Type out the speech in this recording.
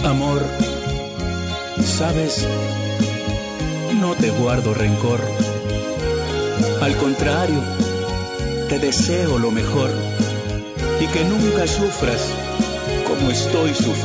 Amor, sabes, no te guardo rencor. Al contrario, te deseo lo mejor y que nunca sufras como estoy sufriendo.